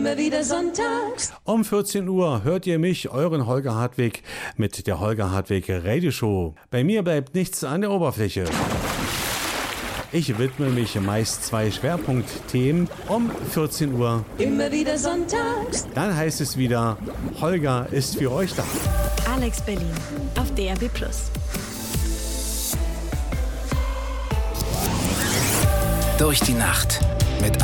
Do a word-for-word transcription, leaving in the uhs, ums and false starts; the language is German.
Immer wieder sonntags. Um vierzehn Uhr hört ihr mich, euren Holger Hartwig, mit der Holger Hartwig Radioshow. Bei mir bleibt nichts an der Oberfläche. Ich widme mich meist zwei Schwerpunktthemen um vierzehn Uhr. Immer wieder sonntags. Dann heißt es wieder, Holger ist für euch da. Alex Berlin auf D R B plus. Durch die Nacht.